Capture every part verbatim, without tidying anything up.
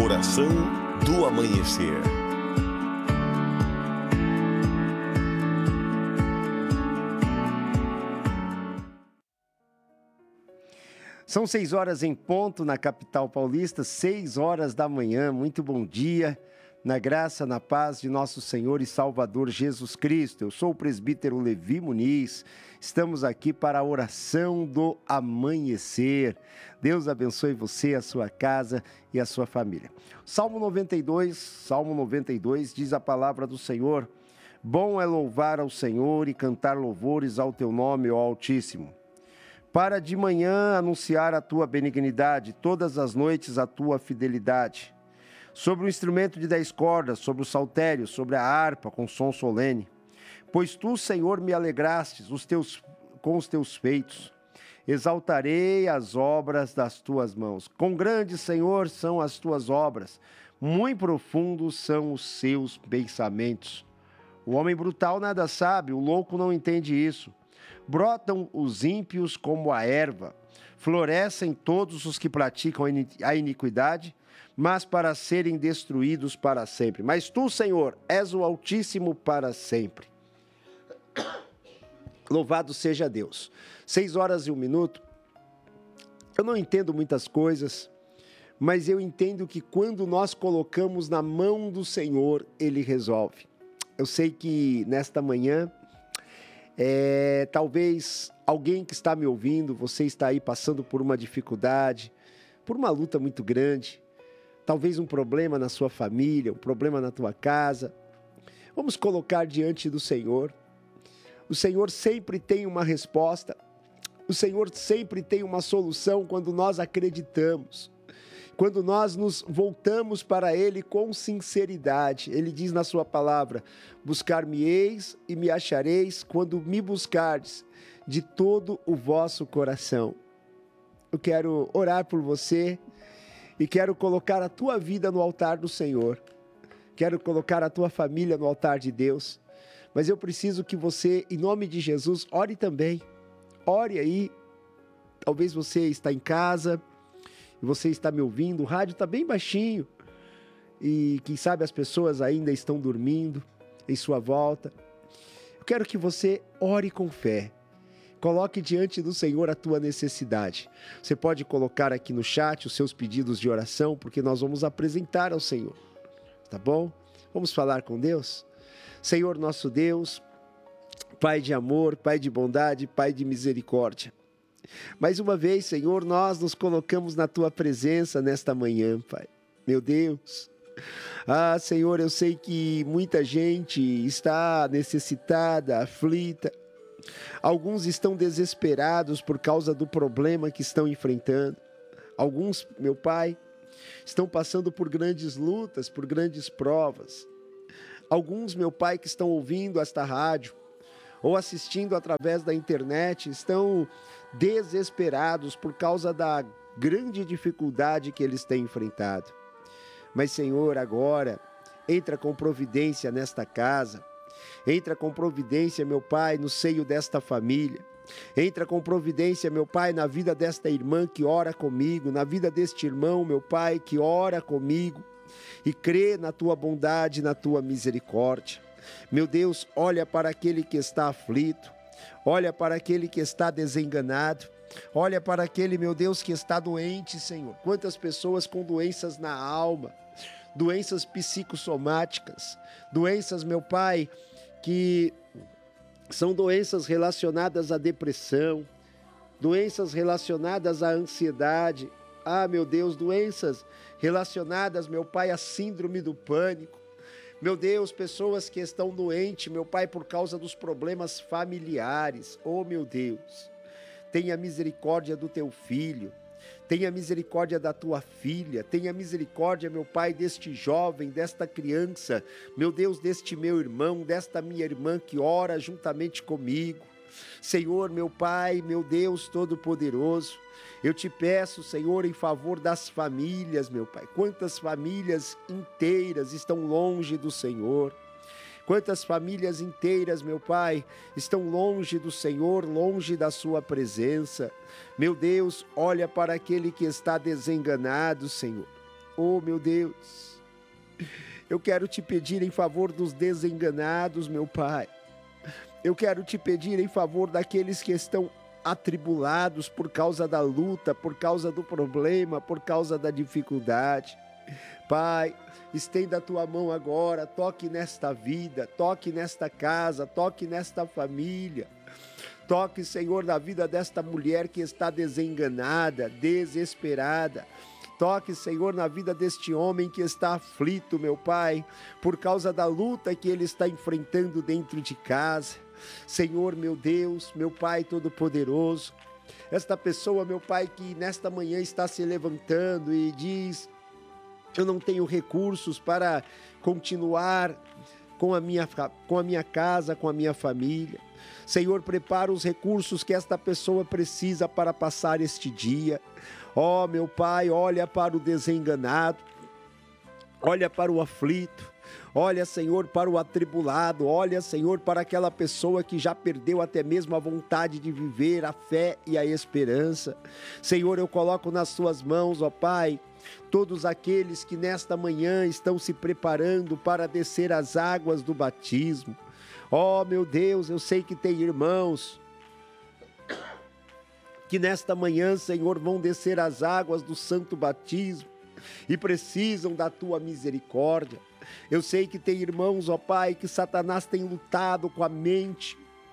Oração do Amanhecer. São seis horas em ponto na capital paulista, seis horas da manhã. Muito bom dia, na graça, na paz de nosso Senhor e Salvador Jesus Cristo. Eu sou o presbítero Levi Muniz, estamos aqui para a oração do amanhecer. Deus abençoe você, a sua casa e a sua família. Salmo noventa e dois, Salmo noventa e dois diz a palavra do Senhor: bom é louvar ao Senhor e cantar louvores ao teu nome, ó Altíssimo. Para de manhã anunciar a tua benignidade, todas as noites a tua fidelidade. Sobre o instrumento de dez cordas, sobre o saltério, sobre a harpa com som solene. Pois tu, Senhor, me alegrastes os teus, com os teus feitos. Exaltarei as obras das tuas mãos. Quão grandes, Senhor, são as tuas obras, muito profundos são os seus pensamentos. O homem brutal nada sabe, o louco não entende isso. Brotam os ímpios como a erva, florescem todos os que praticam a iniquidade, mas para serem destruídos para sempre. Mas tu, Senhor, és o Altíssimo para sempre. Louvado seja Deus. Seis horas e um minuto. Eu não entendo muitas coisas, mas eu entendo que quando nós colocamos na mão do Senhor, Ele resolve. Eu sei que nesta manhã, É, talvez alguém que está me ouvindo, você está aí passando por uma dificuldade, por uma luta muito grande, talvez um problema na sua família, um problema na tua casa. Vamos colocar diante do Senhor. O Senhor sempre tem uma resposta, o Senhor sempre tem uma solução quando nós acreditamos. Quando nós nos voltamos para Ele com sinceridade. Ele diz na sua palavra: buscar-me-eis e me achareis quando me buscardes de todo o vosso coração. Eu quero orar por você e quero colocar a tua vida no altar do Senhor. Quero colocar a tua família no altar de Deus. Mas eu preciso que você, em nome de Jesus, ore também. Ore aí. Talvez você está em casa e você está me ouvindo, o rádio está bem baixinho e quem sabe as pessoas ainda estão dormindo em sua volta. Eu quero que você ore com fé, coloque diante do Senhor a tua necessidade. Você pode colocar aqui no chat os seus pedidos de oração, porque nós vamos apresentar ao Senhor, tá bom? Vamos falar com Deus? Senhor nosso Deus, Pai de amor, Pai de bondade, Pai de misericórdia. Mais uma vez, Senhor, nós nos colocamos na Tua presença nesta manhã, Pai. Meu Deus. Ah, Senhor, eu sei que muita gente está necessitada, aflita. Alguns estão desesperados por causa do problema que estão enfrentando. Alguns, meu Pai, estão passando por grandes lutas, por grandes provas. Alguns, meu Pai, que estão ouvindo esta rádio ou assistindo através da internet, estão desesperados por causa da grande dificuldade que eles têm enfrentado. Mas, Senhor, agora, entra com providência nesta casa, entra com providência, meu Pai, no seio desta família, entra com providência, meu Pai, na vida desta irmã que ora comigo, na vida deste irmão, meu Pai, que ora comigo e crê na Tua bondade, na Tua misericórdia. Meu Deus, olha para aquele que está aflito, olha para aquele que está desenganado, olha para aquele, meu Deus, que está doente, Senhor. Quantas pessoas com doenças na alma, doenças psicossomáticas, doenças, meu Pai, que são doenças relacionadas à depressão, doenças relacionadas à ansiedade, ah, meu Deus, doenças relacionadas, meu Pai, à síndrome do pânico. Meu Deus, pessoas que estão doentes, meu Pai, por causa dos problemas familiares. Oh, meu Deus, tenha misericórdia do teu filho, tenha misericórdia da tua filha, tenha misericórdia, meu Pai, deste jovem, desta criança, meu Deus, deste meu irmão, desta minha irmã que ora juntamente comigo. Senhor, meu Pai, meu Deus Todo-Poderoso, eu te peço, Senhor, em favor das famílias, meu Pai. Quantas famílias inteiras estão longe do Senhor. Quantas famílias inteiras, meu Pai, estão longe do Senhor, longe da sua presença. Meu Deus, olha para aquele que está desenganado, Senhor. Oh, meu Deus, eu quero te pedir em favor dos desenganados, meu Pai. Eu quero te pedir em favor daqueles que estão atribulados por causa da luta, por causa do problema, por causa da dificuldade. Pai, estenda a tua mão agora, toque nesta vida, toque nesta casa, toque nesta família. Toque, Senhor, na vida desta mulher que está desenganada, desesperada. Toque, Senhor, na vida deste homem que está aflito, meu Pai, por causa da luta que ele está enfrentando dentro de casa. Senhor, meu Deus, meu Pai Todo-Poderoso, esta pessoa, meu Pai, que nesta manhã está se levantando e diz: eu não tenho recursos para continuar com a minha, com a minha casa, com a minha família. Senhor, prepara os recursos que esta pessoa precisa para passar este dia. Ó, oh, meu Pai, olha para o desenganado, olha para o aflito, olha, Senhor, para o atribulado, olha, Senhor, para aquela pessoa que já perdeu até mesmo a vontade de viver, a fé e a esperança. Senhor, eu coloco nas tuas mãos, ó Pai, todos aqueles que nesta manhã estão se preparando para descer as águas do batismo. Ó, meu Deus, eu sei que tem irmãos que nesta manhã, Senhor, vão descer as águas do santo batismo e precisam da tua misericórdia. Eu sei que tem irmãos, ó Pai, que Satanás tem lutado com a mente.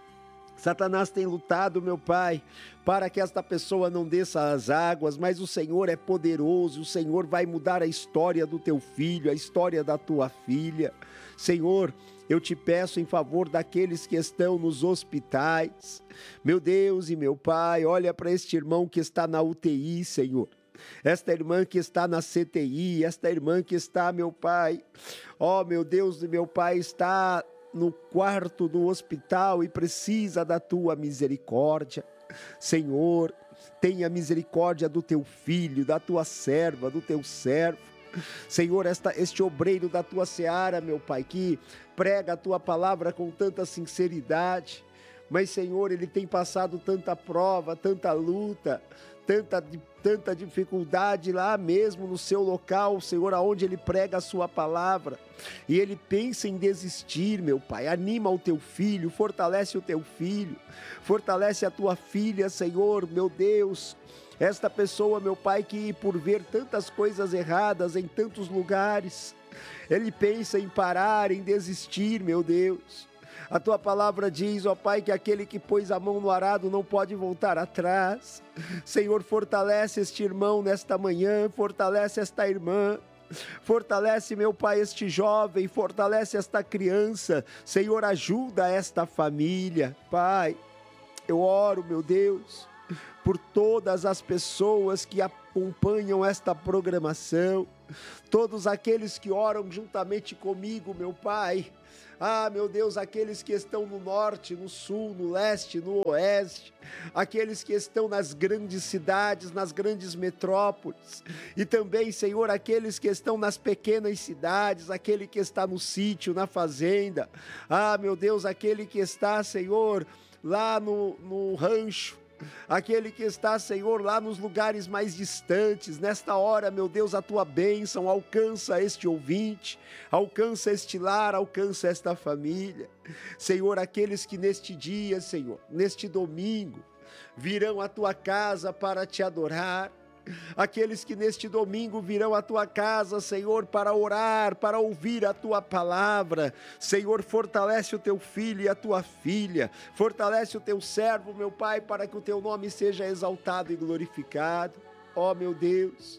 Satanás tem lutado, meu Pai, para que esta pessoa não desça as águas, mas o Senhor é poderoso, o Senhor vai mudar a história do teu filho, a história da tua filha. Senhor, eu te peço em favor daqueles que estão nos hospitais. Meu Deus e meu Pai, olha para este irmão que está na U T I, Senhor. Esta irmã que está na C T I, esta irmã que está, meu Pai, ó, meu Deus e meu Pai, está no quarto do hospital e precisa da tua misericórdia. Senhor, tenha misericórdia do teu filho, da tua serva, do teu servo. Senhor, esta, este obreiro da tua seara, meu Pai, que prega a tua palavra com tanta sinceridade, mas, Senhor, ele tem passado tanta prova, tanta luta, tanta, tanta dificuldade lá mesmo no seu local, Senhor, aonde ele prega a sua palavra, e ele pensa em desistir, meu Pai. Anima o teu filho, fortalece o teu filho, fortalece a tua filha, Senhor, meu Deus. Esta pessoa, meu Pai, que por ver tantas coisas erradas em tantos lugares, ele pensa em parar, em desistir, meu Deus. A tua palavra diz, ó Pai, que aquele que pôs a mão no arado não pode voltar atrás. Senhor, fortalece este irmão nesta manhã, fortalece esta irmã. Fortalece, meu Pai, este jovem, fortalece esta criança. Senhor, ajuda esta família. Pai, eu oro, meu Deus, por todas as pessoas que acompanham esta programação, todos aqueles que oram juntamente comigo, meu Pai. Ah, meu Deus, aqueles que estão no norte, no sul, no leste, no oeste, aqueles que estão nas grandes cidades, nas grandes metrópoles, e também, Senhor, aqueles que estão nas pequenas cidades, aquele que está no sítio, na fazenda. Ah, meu Deus, aquele que está, Senhor, lá no, no rancho, aquele que está, Senhor, lá nos lugares mais distantes. Nesta hora, meu Deus, a tua bênção alcança este ouvinte, alcança este lar, alcança esta família. Senhor, aqueles que neste dia, Senhor, neste domingo, virão à tua casa para te adorar, aqueles que neste domingo virão à tua casa, Senhor, para orar, para ouvir a tua palavra. Senhor, fortalece o teu filho e a tua filha, fortalece o teu servo, meu Pai, para que o teu nome seja exaltado e glorificado. Ó, meu Deus,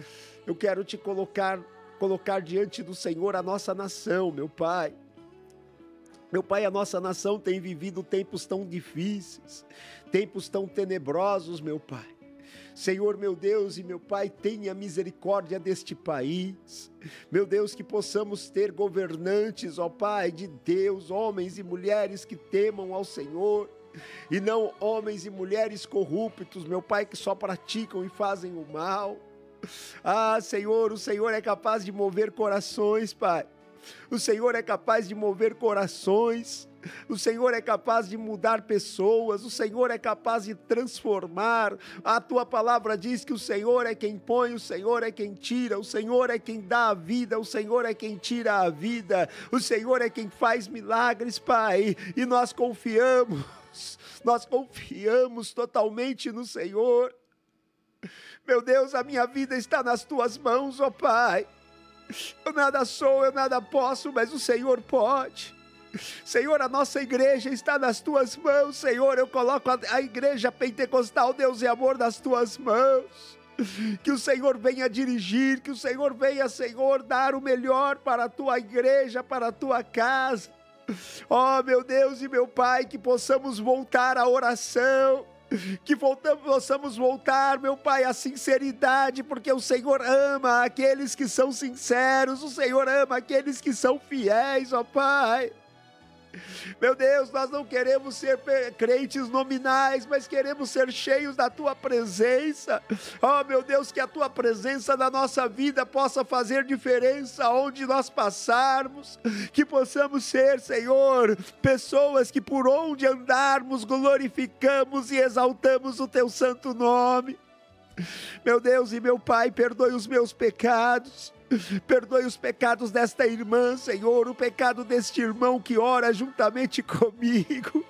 eu quero te colocar, colocar diante do Senhor a nossa nação, meu Pai. Meu Pai, a nossa nação tem vivido tempos tão difíceis, tempos tão tenebrosos, meu Pai. Senhor, meu Deus e meu Pai, tenha misericórdia deste país. Meu Deus, que possamos ter governantes, ó Pai de Deus, homens e mulheres que temam ao Senhor, e não homens e mulheres corruptos, meu Pai, que só praticam e fazem o mal. Ah, Senhor, o Senhor é capaz de mover corações, Pai. O Senhor é capaz de mover corações. O Senhor é capaz de mudar pessoas, o Senhor é capaz de transformar. A tua palavra diz que o Senhor é quem põe, o Senhor é quem tira, o Senhor é quem dá a vida, o Senhor é quem tira a vida, o Senhor é quem faz milagres, Pai, e nós confiamos, nós confiamos totalmente no Senhor. Meu Deus, a minha vida está nas tuas mãos, ó Pai. Eu nada sou, eu nada posso, mas o Senhor pode. Senhor, a nossa igreja está nas tuas mãos, Senhor, eu coloco a, a igreja pentecostal, Deus e amor, nas tuas mãos, que o Senhor venha dirigir, que o Senhor venha, Senhor, dar o melhor para a tua igreja, para a tua casa, ó meu Deus e meu Pai, que possamos voltar à oração, que voltamos, possamos voltar, meu Pai, à sinceridade, porque o Senhor ama aqueles que são sinceros, o Senhor ama aqueles que são fiéis, ó Pai. Meu Deus, nós não queremos ser crentes nominais, mas queremos ser cheios da Tua presença. Oh, meu Deus, que a Tua presença na nossa vida possa fazer diferença onde nós passarmos, que possamos ser, Senhor, pessoas que por onde andarmos glorificamos e exaltamos o Teu santo nome. Meu Deus e meu Pai, perdoe os meus pecados. Perdoe os pecados desta irmã, Senhor, o pecado deste irmão que ora juntamente comigo.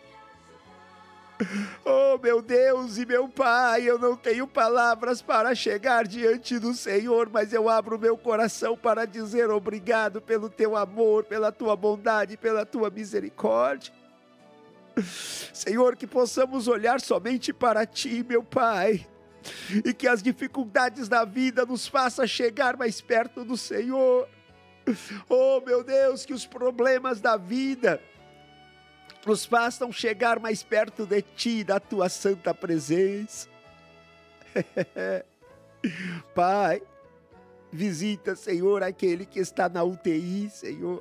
Oh, meu Deus e meu Pai, eu não tenho palavras para chegar diante do Senhor, mas eu abro meu coração para dizer obrigado pelo Teu amor, pela Tua bondade, pela Tua misericórdia. Senhor, que possamos olhar somente para Ti, meu Pai, e que as dificuldades da vida nos façam chegar mais perto do Senhor. Oh, meu Deus, que os problemas da vida nos façam chegar mais perto de Ti, da Tua santa presença. Pai, visita, Senhor, aquele que está na U T I, Senhor,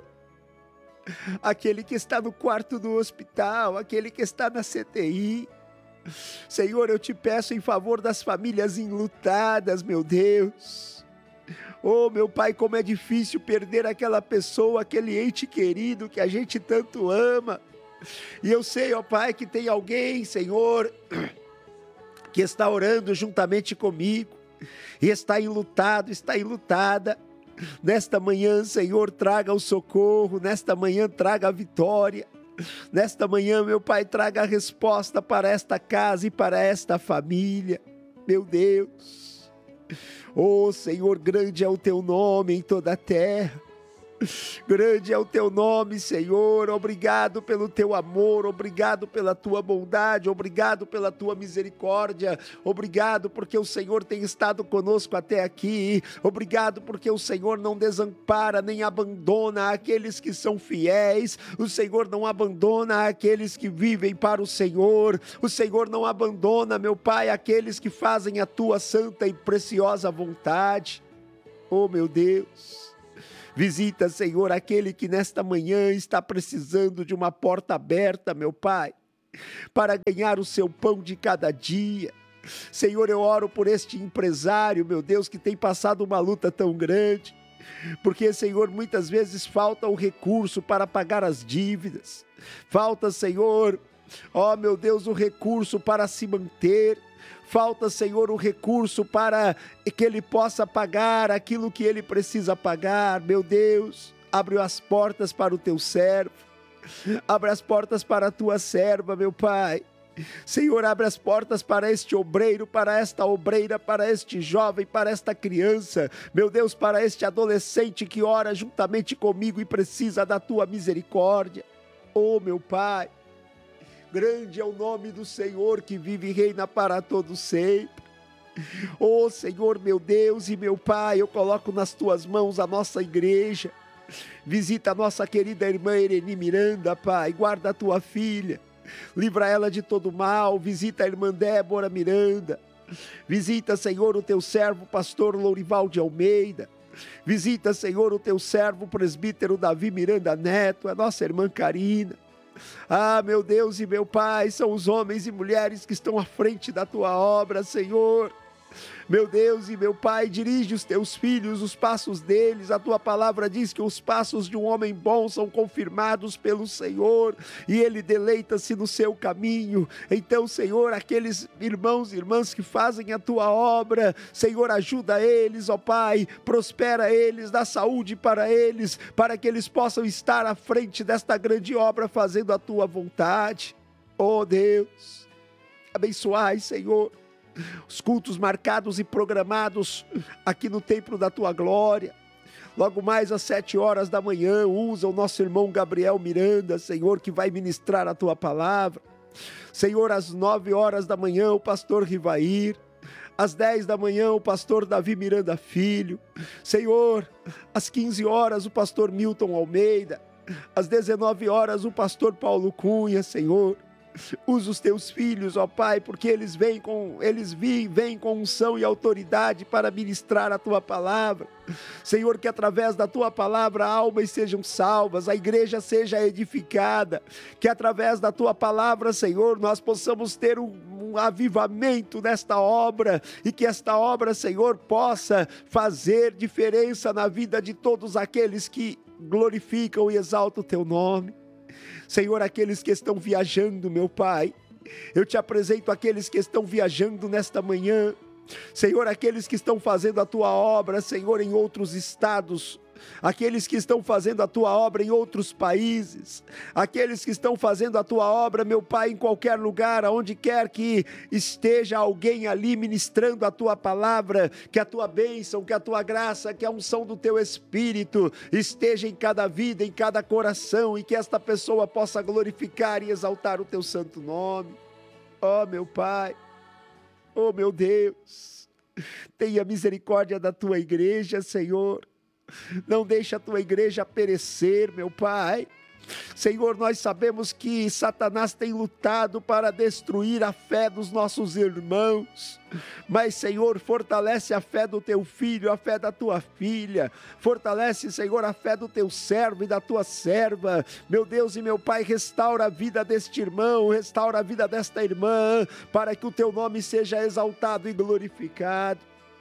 aquele que está no quarto do hospital, aquele que está na C T I. Senhor, eu te peço em favor das famílias enlutadas, meu Deus. Oh, meu Pai, como é difícil perder aquela pessoa, aquele ente querido que a gente tanto ama. E eu sei, ó Pai, que tem alguém, Senhor, que está orando juntamente comigo e está enlutado, está enlutada. Nesta manhã, Senhor, traga o socorro, nesta manhã traga a vitória. Nesta manhã, meu Pai, traga a resposta para esta casa e para esta família, meu Deus. Oh, Senhor, grande é o Teu nome em toda a terra. Grande é o Teu nome, Senhor. Obrigado pelo Teu amor, obrigado pela Tua bondade, obrigado pela Tua misericórdia, obrigado porque o Senhor tem estado conosco até aqui, obrigado porque o Senhor não desampara nem abandona aqueles que são fiéis, o Senhor não abandona aqueles que vivem para o Senhor, o Senhor não abandona, meu Pai, aqueles que fazem a Tua santa e preciosa vontade. Oh, meu Deus, visita, Senhor, aquele que nesta manhã está precisando de uma porta aberta, meu Pai, para ganhar o seu pão de cada dia. Senhor, eu oro por este empresário, meu Deus, que tem passado uma luta tão grande, porque, Senhor, muitas vezes falta o recurso para pagar as dívidas. Falta, Senhor, ó, meu Deus, o recurso para se manter. Falta, Senhor, o recurso para que ele possa pagar aquilo que ele precisa pagar. Meu Deus, abre as portas para o Teu servo. Abre as portas para a Tua serva, meu Pai. Senhor, abre as portas para este obreiro, para esta obreira, para este jovem, para esta criança. Meu Deus, para este adolescente que ora juntamente comigo e precisa da Tua misericórdia. Oh, meu Pai, grande é o nome do Senhor que vive e reina para todo sempre. Oh, Senhor, meu Deus e meu Pai, eu coloco nas Tuas mãos a nossa igreja. Visita a nossa querida irmã Ereni Miranda, Pai. Guarda a Tua filha. Livra ela de todo mal. Visita a irmã Débora Miranda. Visita, Senhor, o Teu servo, pastor Lourival de Almeida. Visita, Senhor, o Teu servo, presbítero Davi Miranda Neto, a nossa irmã Karina. Ah, meu Deus e meu Pai, são os homens e mulheres que estão à frente da Tua obra, Senhor. Meu Deus e meu Pai, dirige os teus filhos, os passos deles. A tua palavra diz que os passos de um homem bom são confirmados pelo Senhor e ele deleita-se no seu caminho. Então, Senhor, aqueles irmãos e irmãs que fazem a tua obra, Senhor, ajuda eles, ó Pai, prospera eles, dá saúde para eles, para que eles possam estar à frente desta grande obra fazendo a tua vontade. Ó Deus, abençoai, Senhor, os cultos marcados e programados aqui no templo da tua glória. Logo mais às sete horas da manhã, usa o nosso irmão Gabriel Miranda, Senhor, que vai ministrar a tua palavra. Senhor, às nove horas da manhã, o pastor Rivair. Às dez da manhã, o pastor Davi Miranda Filho. Senhor, às quinze horas, o pastor Milton Almeida. Às dezenove horas, o pastor Paulo Cunha, Senhor. Usa os teus filhos, ó Pai, porque eles vêm com, eles vêm, vêm com unção e autoridade para ministrar a tua palavra. Senhor, que através da tua palavra almas sejam salvas, a igreja seja edificada, que através da tua palavra, Senhor, nós possamos ter um, um avivamento nesta obra e que esta obra, Senhor, possa fazer diferença na vida de todos aqueles que glorificam e exaltam o teu nome. Senhor, aqueles que estão viajando, meu Pai, eu te apresento aqueles que estão viajando nesta manhã. Senhor, aqueles que estão fazendo a tua obra, Senhor, em outros estados, aqueles que estão fazendo a tua obra em outros países, aqueles que estão fazendo a tua obra, meu Pai, em qualquer lugar, aonde quer que esteja alguém ali ministrando a tua palavra, que a tua bênção, que a tua graça, que a unção do teu Espírito esteja em cada vida, em cada coração, e que esta pessoa possa glorificar e exaltar o teu santo nome. Ó meu Pai, ó meu Deus, tenha misericórdia da tua igreja, Senhor. Não deixa a tua igreja perecer, meu Pai. Senhor, nós sabemos que Satanás tem lutado para destruir a fé dos nossos irmãos, mas, Senhor, fortalece a fé do teu filho, a fé da tua filha, fortalece, Senhor, a fé do teu servo e da tua serva. Meu Deus e meu Pai, restaura a vida deste irmão, restaura a vida desta irmã, para que o teu nome seja exaltado e glorificado.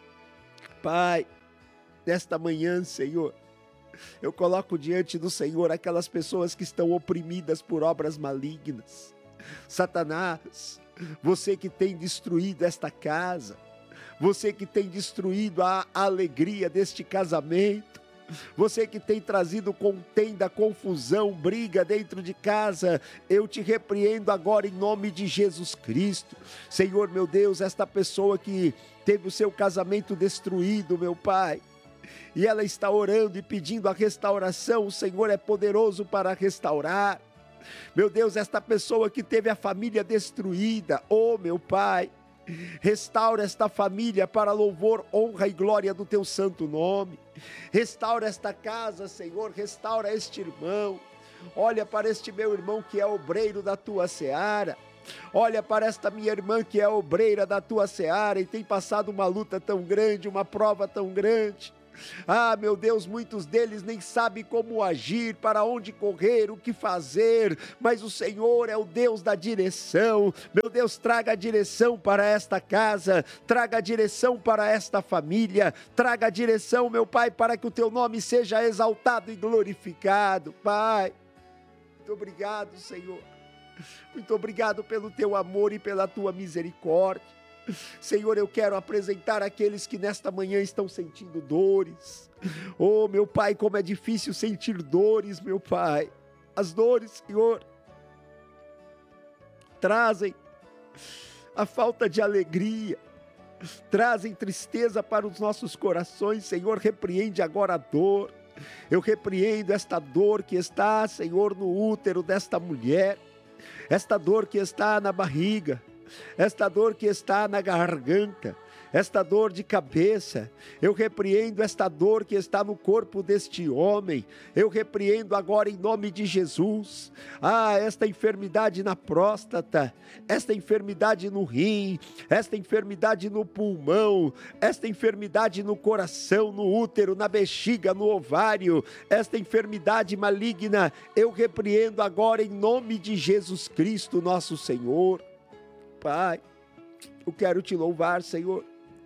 Pai, nesta manhã, Senhor, eu coloco diante do Senhor aquelas pessoas que estão oprimidas por obras malignas. Satanás, você que tem destruído esta casa, você que tem destruído a alegria deste casamento, você que tem trazido contenda, confusão, briga dentro de casa, eu te repreendo agora em nome de Jesus Cristo. Senhor, meu Deus, esta pessoa que teve o seu casamento destruído, meu Pai, e ela está orando e pedindo a restauração, o Senhor é poderoso para restaurar. Meu Deus, esta pessoa que teve a família destruída, oh meu Pai, restaura esta família para louvor, honra e glória do teu santo nome. Restaura esta casa, Senhor, restaura este irmão. Olha para este meu irmão que é obreiro da tua seara. Olha para esta minha irmã que é obreira da tua seara e tem passado uma luta tão grande, uma prova tão grande. Ah, meu Deus, muitos deles nem sabem como agir, para onde correr, o que fazer, mas o Senhor é o Deus da direção. Meu Deus, traga a direção para esta casa, traga a direção para esta família, traga a direção, meu Pai, para que o teu nome seja exaltado e glorificado. Pai, muito obrigado, Senhor, muito obrigado pelo teu amor e pela tua misericórdia. Senhor, eu quero apresentar aqueles que nesta manhã estão sentindo dores. Oh, meu Pai, como é difícil sentir dores, meu Pai. As dores, Senhor, trazem a falta de alegria, trazem tristeza para os nossos corações. Senhor, repreende agora a dor. Eu repreendo esta dor que está, Senhor, no útero desta mulher, esta dor que está na barriga, esta dor que está na garganta, esta dor de cabeça. Eu repreendo esta dor que está no corpo deste homem, eu repreendo agora em nome de Jesus. Ah, esta enfermidade na próstata, esta enfermidade no rim, esta enfermidade no pulmão, esta enfermidade no coração, no útero, na bexiga, no ovário, esta enfermidade maligna, eu repreendo agora em nome de Jesus Cristo, nosso Senhor. Pai, eu quero te louvar, Senhor,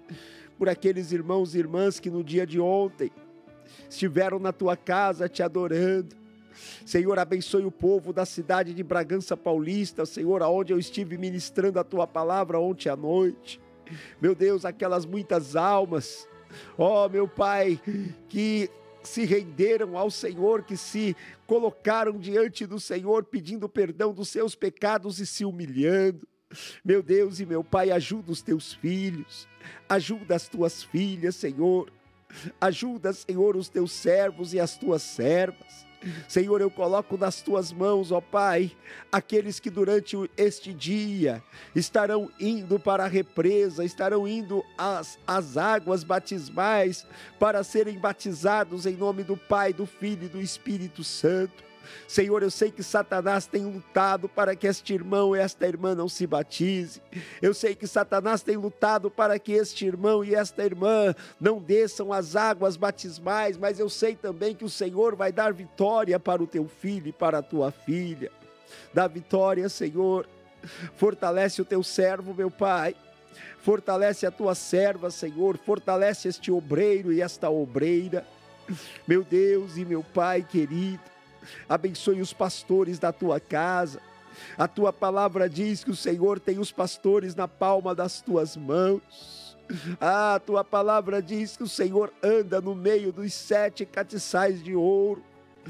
por aqueles irmãos e irmãs que no dia de ontem estiveram na tua casa te adorando. Senhor, abençoe o povo da cidade de Bragança Paulista, Senhor, aonde eu estive ministrando a tua palavra ontem à noite. Meu Deus, aquelas muitas almas, ó meu Pai, que se renderam ao Senhor, que se colocaram diante do Senhor, pedindo perdão dos seus pecados e se humilhando. Meu Deus e meu Pai, ajuda os teus filhos, ajuda as tuas filhas, Senhor. Ajuda, Senhor, os teus servos e as tuas servas. Senhor, eu coloco nas tuas mãos, ó Pai, aqueles que durante este dia estarão indo para a represa, estarão indo às, às águas batismais para serem batizados em nome do Pai, do Filho e do Espírito Santo. Senhor, eu sei que Satanás tem lutado para que este irmão e esta irmã não se batize. Eu sei que Satanás tem lutado para que este irmão e esta irmã não desçam as águas batismais, mas eu sei também que o Senhor vai dar vitória para o teu filho e para a tua filha. Dá vitória, Senhor. Fortalece o teu servo, meu Pai. Fortalece a tua serva, Senhor. Fortalece este obreiro e esta obreira. Meu Deus e meu Pai querido, abençoe os pastores da tua casa. A tua palavra diz que o Senhor tem os pastores na palma das tuas mãos. Ah, a tua palavra diz que o Senhor anda no meio dos sete castiçais de ouro.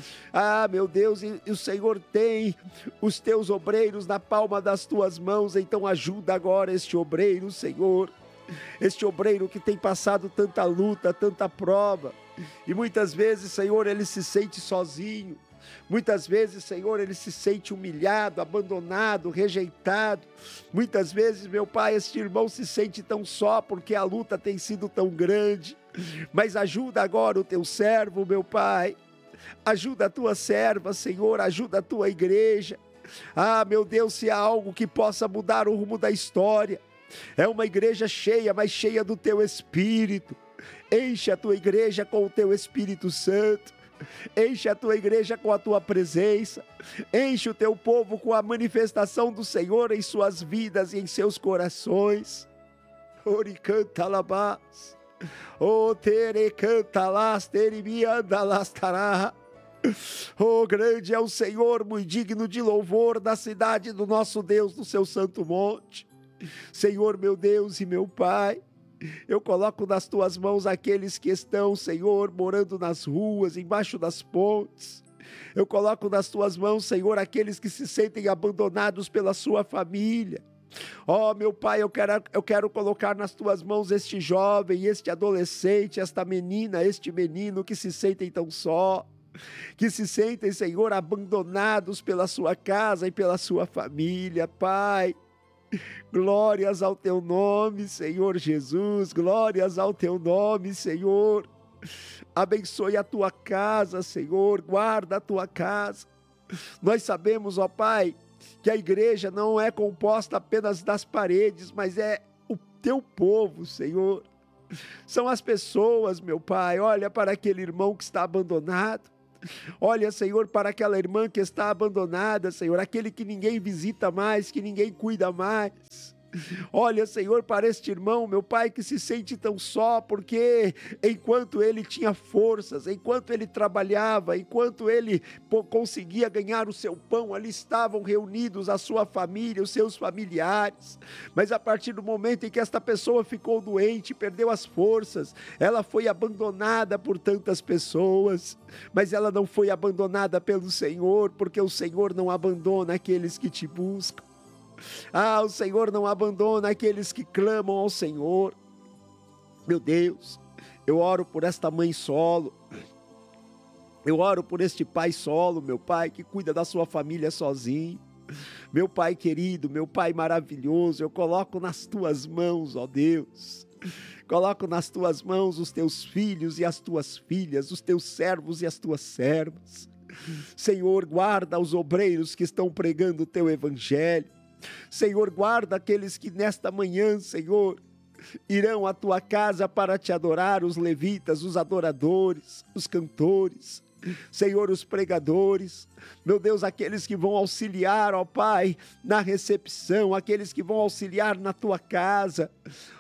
Ah, meu Deus, e, e o Senhor tem os teus obreiros na palma das tuas mãos. Então ajuda agora este obreiro, Senhor. Este obreiro que tem passado tanta luta, tanta prova. E muitas vezes, Senhor, ele se sente sozinho. Muitas vezes, Senhor, ele se sente humilhado, abandonado, rejeitado. Muitas vezes, meu Pai, este irmão se sente tão só porque a luta tem sido tão grande. Mas ajuda agora o teu servo, meu Pai. Ajuda a tua serva, Senhor, ajuda a tua igreja. Ah, meu Deus, se há algo que possa mudar o rumo da história, é uma igreja cheia, mas cheia do teu Espírito. Enche a tua igreja com o teu Espírito Santo. Enche a tua igreja com a tua presença. Enche o teu povo com a manifestação do Senhor em suas vidas e em seus corações. Oricanta labás. O tere canta las terimianda las tará. Oh, grande é o Senhor, muito digno de louvor da cidade do nosso Deus, no seu santo monte. Senhor, meu Deus e meu Pai, eu coloco nas tuas mãos aqueles que estão, Senhor, morando nas ruas, embaixo das pontes. Eu coloco nas tuas mãos, Senhor, aqueles que se sentem abandonados pela sua família. Ó, meu Pai, eu quero, eu quero colocar nas tuas mãos este jovem, este adolescente, esta menina, este menino que se sentem tão só, que se sentem, Senhor, abandonados pela sua casa e pela sua família, Pai. Glórias ao teu nome, Senhor Jesus, glórias ao teu nome, Senhor. Abençoe a tua casa, Senhor, guarda a tua casa. Nós sabemos, ó Pai, que a igreja não é composta apenas das paredes, mas é o teu povo, Senhor. São as pessoas, meu Pai. Olha para aquele irmão que está abandonado. Olha, Senhor, para aquela irmã que está abandonada, Senhor, aquele que ninguém visita mais, que ninguém cuida mais. Olha, Senhor, para este irmão, meu Pai, que se sente tão só, porque enquanto ele tinha forças, enquanto ele trabalhava, enquanto ele conseguia ganhar o seu pão, ali estavam reunidos a sua família, os seus familiares. Mas a partir do momento em que esta pessoa ficou doente, perdeu as forças, ela foi abandonada por tantas pessoas, mas ela não foi abandonada pelo Senhor, porque o Senhor não abandona aqueles que te buscam. Ah, o Senhor não abandona aqueles que clamam ao Senhor. Meu Deus, eu oro por esta mãe solo. Eu oro por este pai solo, meu Pai, que cuida da sua família sozinho. Meu Pai querido, meu Pai maravilhoso, eu coloco nas tuas mãos, ó Deus. Coloco nas tuas mãos os teus filhos e as tuas filhas, os teus servos e as tuas servas. Senhor, guarda os obreiros que estão pregando o teu evangelho. Senhor, guarda aqueles que nesta manhã, Senhor, irão à tua casa para te adorar, os levitas, os adoradores, os cantores. Senhor, os pregadores, meu Deus, aqueles que vão auxiliar, ó Pai, na recepção, aqueles que vão auxiliar na tua casa,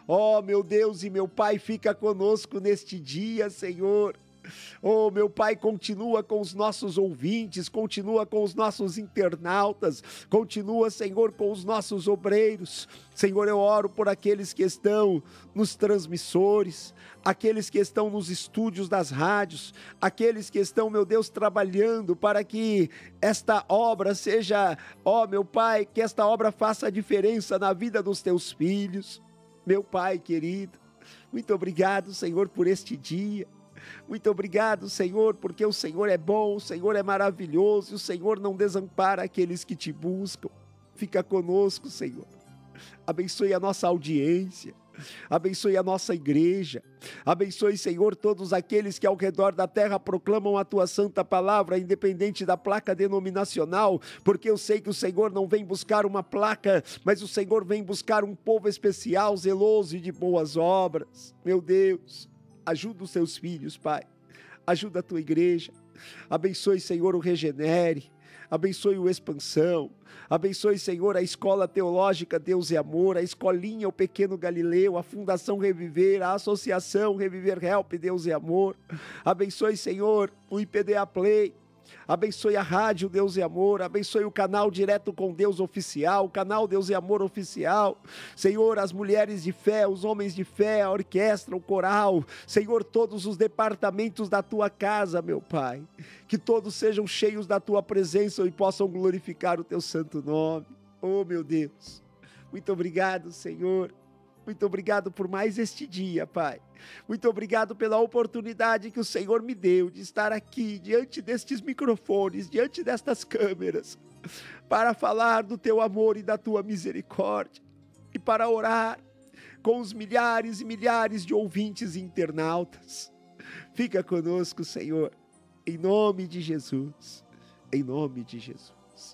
ó meu Deus e meu Pai, fica conosco neste dia, Senhor. Oh, meu Pai, continua com os nossos ouvintes, continua com os nossos internautas, continua, Senhor, com os nossos obreiros. Senhor, eu oro por aqueles que estão nos transmissores, aqueles que estão nos estúdios das rádios, aqueles que estão, meu Deus, trabalhando para que esta obra seja, ó, meu Pai, que esta obra faça a diferença na vida dos teus filhos. Meu Pai querido, muito obrigado, Senhor, por este dia. Muito obrigado, Senhor, porque o Senhor é bom, o Senhor é maravilhoso, e o Senhor não desampara aqueles que te buscam. Fica conosco, Senhor. Abençoe a nossa audiência, abençoe a nossa igreja, abençoe, Senhor, todos aqueles que ao redor da terra proclamam a tua santa palavra, independente da placa denominacional, porque eu sei que o Senhor não vem buscar uma placa, mas o Senhor vem buscar um povo especial, zeloso e de boas obras. Meu Deus, ajuda os teus filhos, Pai. Ajuda a tua igreja. Abençoe, Senhor, o Regenere. Abençoe o Expansão. Abençoe, Senhor, a Escola Teológica Deus e Amor, a Escolinha O Pequeno Galileu, a Fundação Reviver, a Associação Reviver Help Deus e Amor. Abençoe, Senhor, o I P D A Play. Abençoe a Rádio Deus e Amor, abençoe o canal Direto com Deus Oficial, o canal Deus e Amor Oficial. Senhor, as mulheres de fé, os homens de fé, a orquestra, o coral. Senhor, todos os departamentos da tua casa, meu Pai. Que todos sejam cheios da tua presença e possam glorificar o teu santo nome. Oh, meu Deus. Muito obrigado, Senhor. Muito obrigado por mais este dia, Pai. Muito obrigado pela oportunidade que o Senhor me deu de estar aqui, diante destes microfones, diante destas câmeras, para falar do teu amor e da tua misericórdia, e para orar com os milhares e milhares de ouvintes e internautas. Fica conosco, Senhor, em nome de Jesus, em nome de Jesus.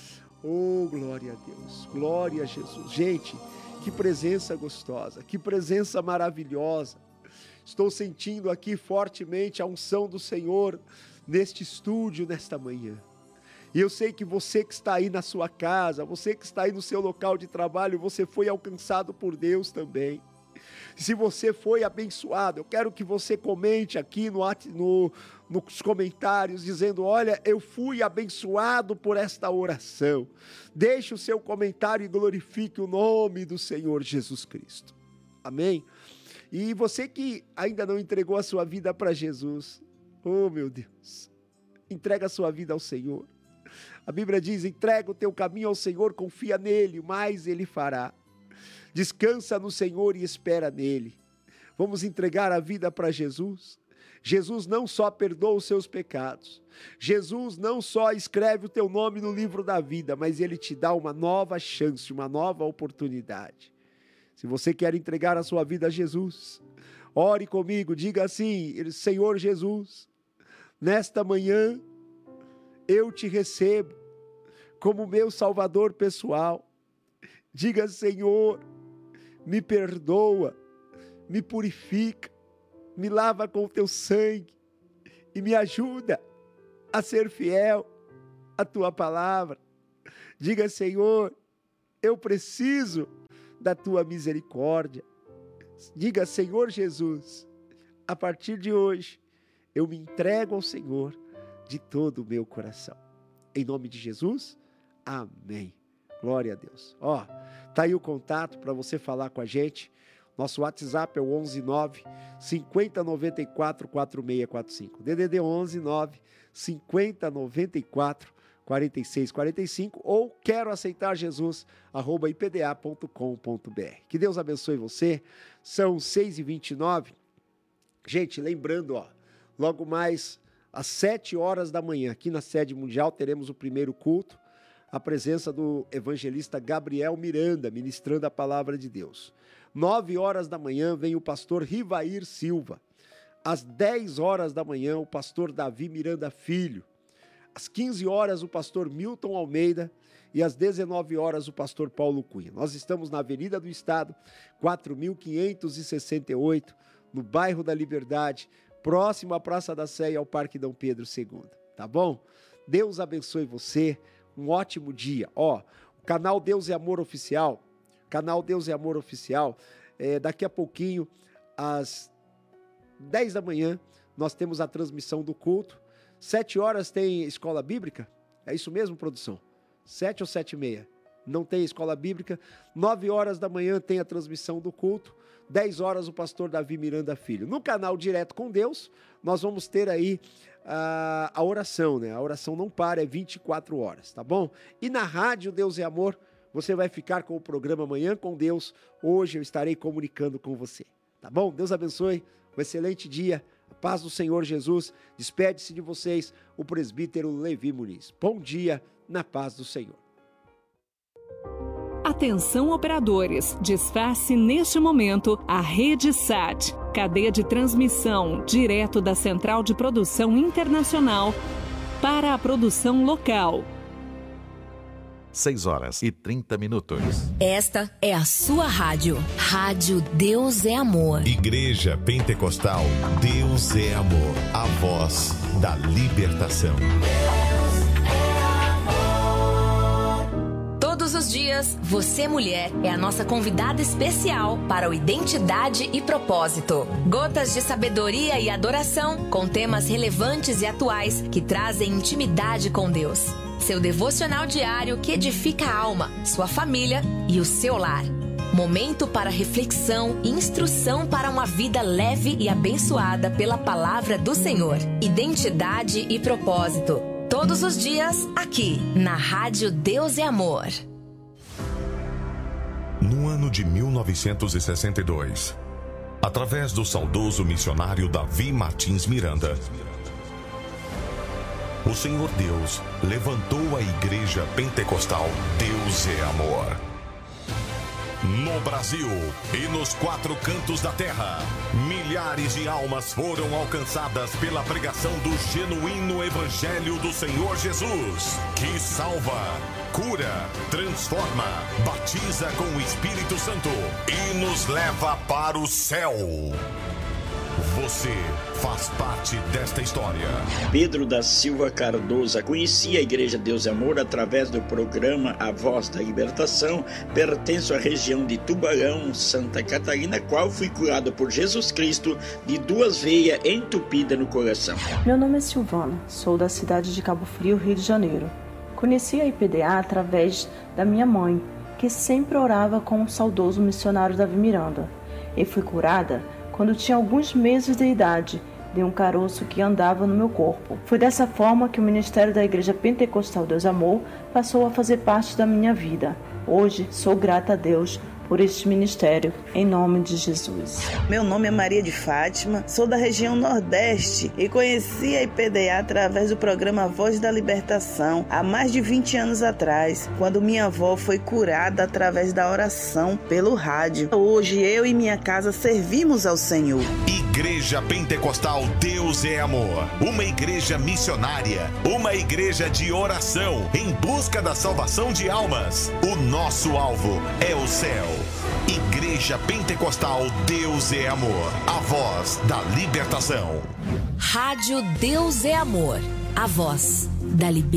Oh, glória a Deus, glória a Jesus. Gente, que presença gostosa, que presença maravilhosa. Estou sentindo aqui fortemente a unção do Senhor neste estúdio, nesta manhã. E eu sei que você que está aí na sua casa, você que está aí no seu local de trabalho, você foi alcançado por Deus também. Se você foi abençoado, eu quero que você comente aqui no, no, nos comentários, dizendo, olha, eu fui abençoado por esta oração. Deixe o seu comentário e glorifique o nome do Senhor Jesus Cristo. Amém? E você que ainda não entregou a sua vida para Jesus, oh meu Deus, entrega a sua vida ao Senhor. A Bíblia diz, entrega o teu caminho ao Senhor, confia nele, mais ele fará. Descansa no Senhor e espera nele. Vamos entregar a vida para Jesus. Jesus não só perdoa os seus pecados. Jesus não só escreve o teu nome no livro da vida, mas ele te dá uma nova chance, uma nova oportunidade. Se você quer entregar a sua vida a Jesus, ore comigo, diga assim, Senhor Jesus, nesta manhã eu te recebo como meu Salvador pessoal. Diga, Senhor, me perdoa, me purifica, me lava com o teu sangue e me ajuda a ser fiel à tua palavra. Diga, Senhor, eu preciso da tua misericórdia. Diga, Senhor Jesus, a partir de hoje, eu me entrego ao Senhor de todo o meu coração. Em nome de Jesus, amém. Glória a Deus. Ó, tá aí o contato para você falar com a gente. Nosso WhatsApp é o onze nove, cinquenta, noventa e quatro, quarenta e seis quarenta e cinco. D D D onze nove, cinquenta, noventa e quatro, quarenta e seis quarenta e cinco ou quero aceitar Jesus, arroba i p d a ponto com ponto b r. Que Deus abençoe você. São seis e vinte e nove. Gente, lembrando, ó, logo mais às sete horas da manhã, aqui na sede mundial, teremos o primeiro culto. A presença do evangelista Gabriel Miranda, ministrando a palavra de Deus. Nove horas da manhã vem o pastor Rivair Silva. Às dez horas da manhã, o pastor Davi Miranda Filho. Às quinze horas, o pastor Milton Almeida. E às dezenove horas, o pastor Paulo Cunha. Nós estamos na Avenida do Estado, quatro mil quinhentos e sessenta e oito, no bairro da Liberdade, próximo à Praça da Sé e ao Parque Dom Pedro segundo, tá bom? Deus abençoe você, um ótimo dia. Ó, o canal Deus é Amor Oficial, canal Deus é Amor Oficial, é, daqui a pouquinho, às dez da manhã, nós temos a transmissão do culto. Sete horas tem escola bíblica? É isso mesmo, produção? Sete ou sete e meia? Não tem escola bíblica. Nove horas da manhã tem a transmissão do culto. Dez horas o pastor Davi Miranda Filho. No canal Direto com Deus, nós vamos ter aí a, a oração, né? A oração não para, é vinte e quatro horas, tá bom? E na rádio Deus é Amor, você vai ficar com o programa Manhã com Deus. Hoje eu estarei comunicando com você, tá bom? Deus abençoe, um excelente dia. A paz do Senhor Jesus. Despede-se de vocês o presbítero Levi Muniz. Bom dia na paz do Senhor. Atenção operadores, desface neste momento a Rede Sat, cadeia de transmissão direto da Central de Produção Internacional para a produção local. seis horas e trinta minutos. Esta é a sua rádio. Rádio Deus é Amor. Igreja Pentecostal Deus é Amor. A voz da libertação. Todos os dias, você, mulher, é a nossa convidada especial para o Identidade e Propósito. Gotas de sabedoria e adoração com temas relevantes e atuais que trazem intimidade com Deus. Seu devocional diário que edifica a alma, sua família e o seu lar. Momento para reflexão e instrução para uma vida leve e abençoada pela palavra do Senhor. Identidade e Propósito. Todos os dias, aqui, na Rádio Deus é Amor. No ano de mil novecentos e sessenta e dois, através do saudoso missionário Davi Martins Miranda, o Senhor Deus levantou a Igreja Pentecostal Deus é Amor. No Brasil e nos quatro cantos da terra, milhares de almas foram alcançadas pela pregação do genuíno Evangelho do Senhor Jesus, que salva, cura, transforma, batiza com o Espírito Santo e nos leva para o céu. Você faz parte desta história. Pedro da Silva Cardoso conhecia a Igreja Deus é Amor através do programa A Voz da Libertação. Pertenço à região de Tubarão, Santa Catarina, qual fui curado por Jesus Cristo de duas veias entupidas no coração. Meu nome é Silvana, sou da cidade de Cabo Frio, Rio de Janeiro. Conheci a I P D A através da minha mãe, que sempre orava com o saudoso missionário Davi Miranda. E fui curada quando tinha alguns meses de idade, de um caroço que andava no meu corpo. Foi dessa forma que o ministério da Igreja Pentecostal Deus Amor passou a fazer parte da minha vida. Hoje sou grata a Deus por este ministério, em nome de Jesus. Meu nome é Maria de Fátima, sou da região Nordeste e conheci a I P D A através do programa Voz da Libertação há mais de vinte anos atrás, quando minha avó foi curada através da oração pelo rádio. Hoje eu e minha casa servimos ao Senhor. Igreja Pentecostal Deus é Amor, uma igreja missionária, uma igreja de oração em busca da salvação de almas. O nosso alvo é o céu. Igreja Pentecostal Deus é Amor, a voz da libertação. Rádio Deus é Amor, a voz da libertação.